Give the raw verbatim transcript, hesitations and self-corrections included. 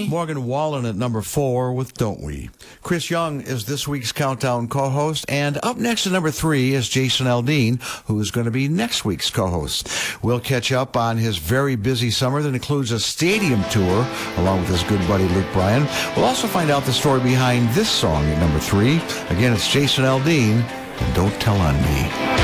Morgan Wallen at number four with Don't We. Chris Young is this week's Countdown co-host, and up next at number three is Jason Aldean, who is going to be next week's co-host. We'll catch up on his very busy summer that includes a stadium tour, along with his good buddy Luke Bryan. We'll also find out the story behind this song at number three. Again, it's Jason Aldean, and Don't Tell on Me.